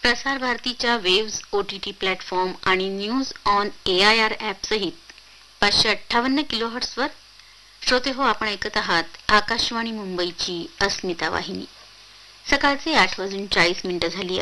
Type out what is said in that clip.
प्रसार भारतीच्या waves OTT platform आणि न्यूज ऑन AIR ॲप सहित 558 किलोहर्ट्झवर श्रोते हो, आपण ऐकत आहात आकाशवाणी मुंबईची अस्मिता वाहिनी. सकाळचे 8:40 झाली